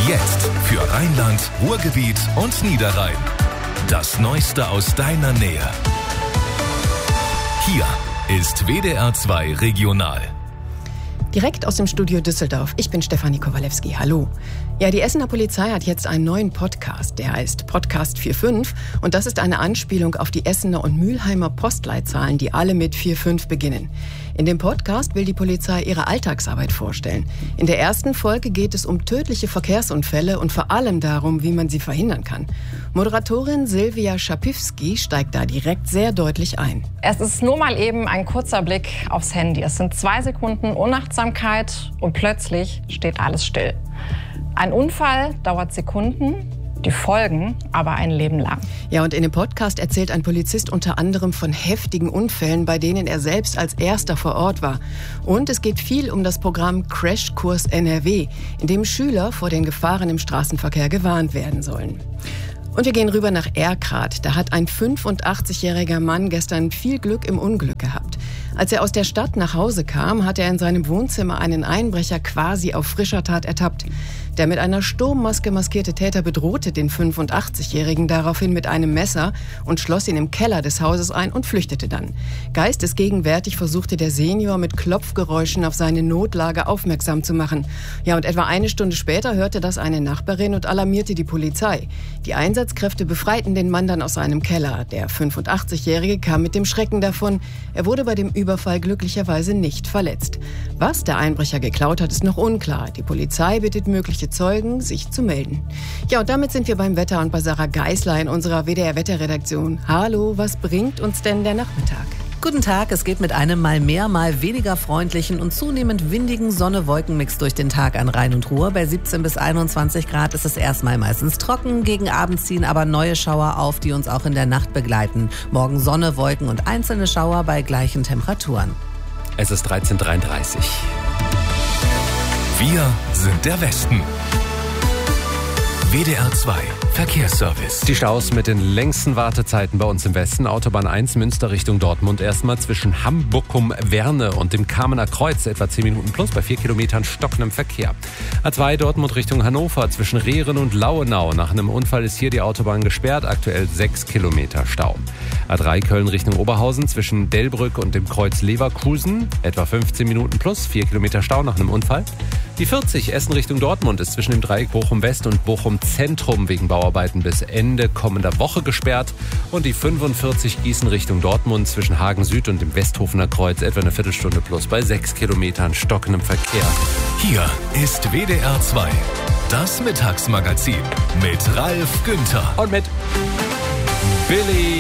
Jetzt für Rheinland, Ruhrgebiet und Niederrhein. Das Neueste aus deiner Nähe. Hier ist WDR 2 Regional. Direkt aus dem Studio Düsseldorf. Ich bin Stefanie Kowalewski. Hallo. Ja, die Essener Polizei hat jetzt einen neuen Podcast. Der heißt Podcast 45 und das ist eine Anspielung auf die Essener und Mülheimer Postleitzahlen, die alle mit 45 beginnen. In dem Podcast will die Polizei ihre Alltagsarbeit vorstellen. In der ersten Folge geht es um tödliche Verkehrsunfälle und vor allem darum, wie man sie verhindern kann. Moderatorin Silvia Schapivski steigt da direkt sehr deutlich ein. Es ist nur mal eben ein kurzer Blick aufs Handy. Es sind 2 Sekunden Unachtsamkeit und plötzlich steht alles still. Ein Unfall dauert Sekunden, die Folgen aber ein Leben lang. Ja, und in dem Podcast erzählt ein Polizist unter anderem von heftigen Unfällen, bei denen er selbst als erster vor Ort war. Und es geht viel um das Programm Crashkurs NRW, in dem Schüler vor den Gefahren im Straßenverkehr gewarnt werden sollen. Und wir gehen rüber nach Erkrath. Da hat ein 85-jähriger Mann gestern viel Glück im Unglück gehabt. Als er aus der Stadt nach Hause kam, hat er in seinem Wohnzimmer einen Einbrecher quasi auf frischer Tat ertappt. Der mit einer Sturmmaske maskierte Täter bedrohte den 85-Jährigen daraufhin mit einem Messer und schloss ihn im Keller des Hauses ein und flüchtete dann. Geistesgegenwärtig versuchte der Senior mit Klopfgeräuschen auf seine Notlage aufmerksam zu machen. Ja, und etwa eine Stunde später hörte das eine Nachbarin und alarmierte die Polizei. Die Einsatzkräfte befreiten den Mann dann aus seinem Keller. Der 85-Jährige kam mit dem Schrecken davon. Er wurde bei dem Überfall glücklicherweise nicht verletzt. Was der Einbrecher geklaut hat, ist noch unklar. Die Polizei bittet mögliche Zeugen, sich zu melden. Ja, und damit sind wir beim Wetter und bei Sarah Geisler in unserer WDR-Wetterredaktion. Hallo, was bringt uns denn der Nachmittag? Guten Tag, es geht mit einem mal mehr, mal weniger freundlichen und zunehmend windigen Sonne-Wolken-Mix durch den Tag an Rhein und Ruhr. Bei 17 bis 21 Grad ist es erstmal meistens trocken, gegen Abend ziehen aber neue Schauer auf, die uns auch in der Nacht begleiten. Morgen Sonne, Wolken und einzelne Schauer bei gleichen Temperaturen. Es ist 13:33 Uhr. Wir sind der Westen. WDR 2 Verkehrsservice. Die Staus mit den längsten Wartezeiten bei uns im Westen. Autobahn 1 Münster Richtung Dortmund. Erstmal zwischen Hambuckum-Werne und dem Kamener Kreuz etwa 10 Minuten plus bei 4 Kilometern stockendem Verkehr. A2 Dortmund Richtung Hannover zwischen Rehren und Lauenau. Nach einem Unfall ist hier die Autobahn gesperrt. Aktuell 6 Kilometer Stau. A3 Köln Richtung Oberhausen zwischen Delbrück und dem Kreuz Leverkusen. Etwa 15 Minuten plus 4 Kilometer Stau nach einem Unfall. Die 40 Essen Richtung Dortmund ist zwischen dem Dreieck Bochum West und Bochum Zentrum wegen Bauarbeiten bis Ende kommender Woche gesperrt. Und die 45 Gießen Richtung Dortmund zwischen Hagen Süd und dem Westhofener Kreuz etwa eine Viertelstunde plus bei 6 Kilometern stockendem Verkehr. Hier ist WDR 2, das Mittagsmagazin mit Ralf Günther. Und mit Billy